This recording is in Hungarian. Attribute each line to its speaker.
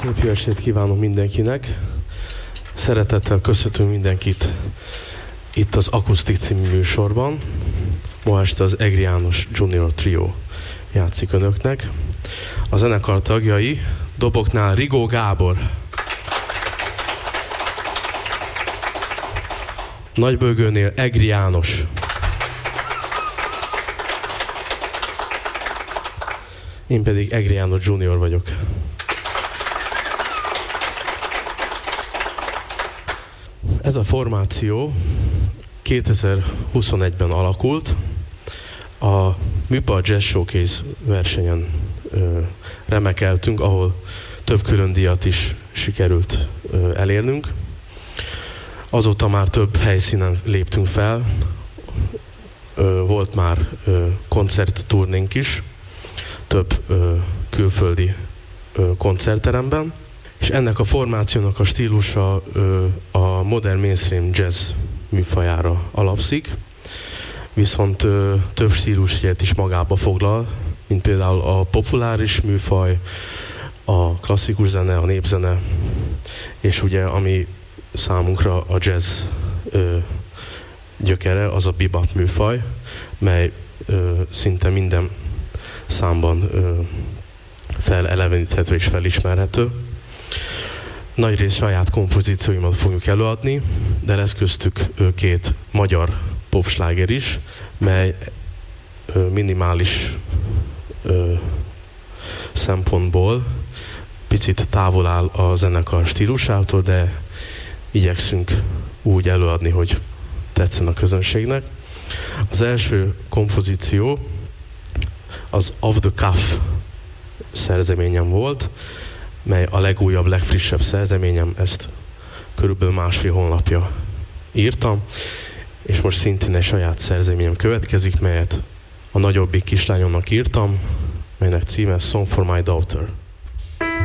Speaker 1: Szép jó estét kívánok mindenkinek. Szeretettel köszöntünk mindenkit itt az Akusztik című műsorban. Ma este az Egri János Junior Trio játszik önöknek. A zenekar tagjai doboknál Rigó Gábor, Nagybőgőnél Egri János, én pedig Egri János Junior vagyok. Ez a formáció 2021-ben alakult, a MÜPA Jazz Showcase versenyen remekeltünk, ahol több külön díjat is sikerült elérnünk. Azóta már több helyszínen léptünk fel, volt már koncertturnénk is, több külföldi koncertteremben, és ennek a formációnak a stílusa a modern mainstream jazz műfajára alapszik, viszont több stílusjegyet is magába foglal, mint például a populáris műfaj, a klasszikus zene, a népzene, és ugye ami számunkra a jazz gyökere, az a bebop műfaj, mely szinte minden számban feleleveníthető és felismerhető. Nagyrészt saját kompozícióimat fogjuk előadni, de lesz köztük két magyar popsláger is, mely minimális szempontból picit távol áll a zenekar stílusától, de igyekszünk úgy előadni, hogy tetszen a közönségnek. Az első kompozíció az Off the Cuff szerzeményem volt, mely a legújabb, legfrissebb szerzeményem, ezt körülbelül másfél hónapja írtam, és most szintén egy saját szerzeményem következik, melyet a nagyobbik kislányomnak írtam, melynek címe Song for My Daughter.